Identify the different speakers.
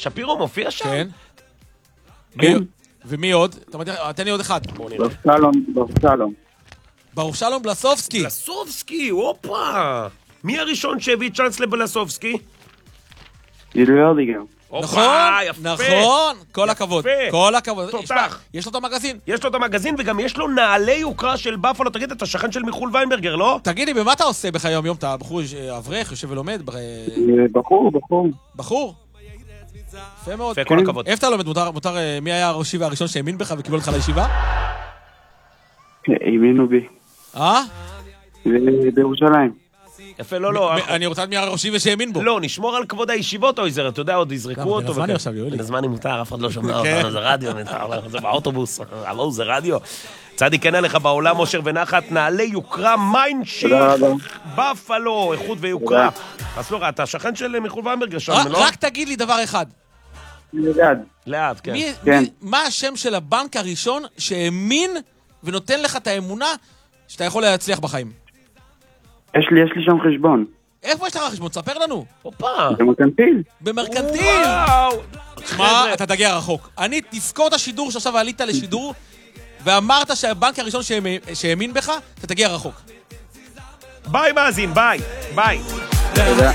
Speaker 1: שפירו מופיע שם?
Speaker 2: כן.
Speaker 3: כן.
Speaker 2: ומי עוד? תן לי עוד אחד.
Speaker 3: ברוך שלום.
Speaker 2: ברוך שלום בלסובסקי.
Speaker 1: בלסובסקי, הופה. מי הראשון שהביא צ'אנס לבלסובסקי?
Speaker 3: ידו ירדיגר.
Speaker 2: נכון, נכון, כל הכבוד, כל הכבוד.
Speaker 1: תותח.
Speaker 2: יש לו את המגזין.
Speaker 1: יש לו את המגזין וגם יש לו נעלי יוקרה של בפלו. תגיד, אתה שכן של מיכול ויינברגר, לא?
Speaker 2: תגידי, במה אתה עושה בחיי היום? אתה בחור אברך, יושב ולומד? בחור? יפה מאוד.
Speaker 1: וכל הכבוד.
Speaker 2: איפה אתה לומד? מותר, מי היה הראשי והראשון שהאמין בך וקיבל אותך לישיבה?
Speaker 3: האמינו בי. בירושלים.
Speaker 1: יפה, לא.
Speaker 2: אני רוצה מי הראשי ושהאמין בו.
Speaker 1: לא, נשמור על כבוד הישיבות, אויזר, אתה יודע, עוד יזרקו אותו.
Speaker 2: בין הזמני עכשיו, יואלי.
Speaker 1: בין הזמני מותר, אף אחד לא שומע אותנו, זה רדיו, זה באוטובוס, הלו, זה רדיו. צדיק אין עליך בעולם, אושר ונחת, נעלי יוקרה, מיינדשיך, בפלו, איכות ויוקרה. אסור, אתה שכן של מיכול ויינברגר שם, לא?
Speaker 2: רק תגיד לי דבר אחד.
Speaker 1: לאט, כן.
Speaker 2: מה השם של הבנק הראשון שהאמין ונותן לך את האמונה שאתה יכול להצליח בחיים?
Speaker 3: יש לי שם חשבון.
Speaker 2: איפה יש לך חשבון? תספר לנו.
Speaker 1: הופה.
Speaker 3: במרקנטיל.
Speaker 2: במרקנטיל.
Speaker 1: וואו.
Speaker 2: מה, אתה תגיע רחוק. אני תזכור את השידור שעכשיו עלית לשידור ואמרת שהבנק הראשון שהאמין בך, אתה תגיע רחוק.
Speaker 1: ביי מאזין, ביי.
Speaker 3: תודה.